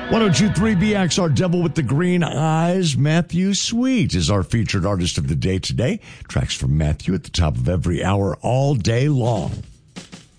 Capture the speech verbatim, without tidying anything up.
one oh two point three B X R, Devil with the Green Eyes. Matthew Sweet is our featured artist of the day today. Tracks from Matthew at the top of every hour all day long.